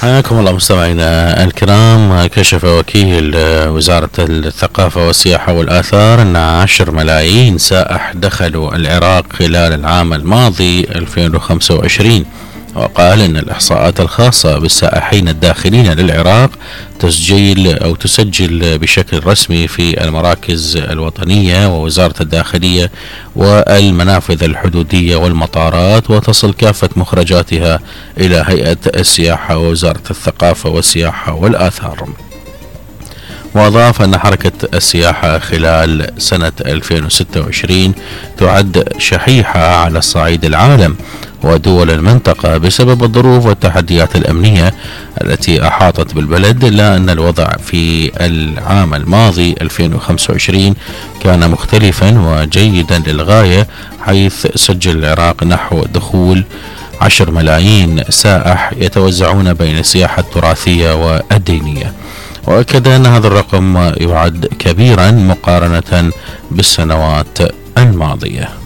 حياكم الله مستمعينا الكرام. كشف وكيل وزارة الثقافة والسياحة والآثار أن 10 ملايين سائح دخلوا العراق خلال العام الماضي 2025، وقال أن الإحصاءات الخاصة بالسائحين الداخلين للعراق تسجل بشكل رسمي في المراكز الوطنية ووزارة الداخلية والمنافذ الحدودية والمطارات، وتصل كافة مخرجاتها إلى هيئة السياحة ووزارة الثقافة والسياحة والآثار. وأضاف أن حركة السياحة خلال سنة 2026 تعد شحيحة على الصعيد العالم ودول المنطقة بسبب الظروف والتحديات الأمنية التي أحاطت بالبلد، إلا أن الوضع في العام الماضي 2025 كان مختلفا وجيدا للغاية، حيث سجل العراق نحو دخول 10 ملايين سائح يتوزعون بين السياحة التراثية والدينية. وأكد أن هذا الرقم يعد كبيرا مقارنة بالسنوات الماضية.